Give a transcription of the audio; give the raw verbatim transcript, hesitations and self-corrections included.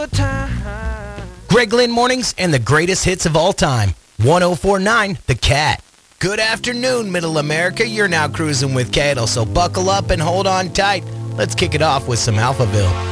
Greg Lynn Mornings and the greatest hits of all time. one oh four point nine The Cat. Good afternoon, Middle America. You're now cruising with Cato, so buckle up and hold on tight. Let's kick it off with some Alphaville.